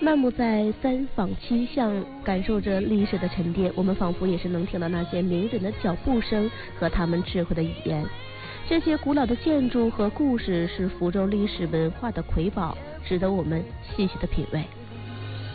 漫步在三坊七巷，感受着历史的沉淀，我们仿佛也是能听到那些名人的脚步声和他们智慧的语言。这些古老的建筑和故事是福州历史文化的瑰宝，值得我们细细的品味。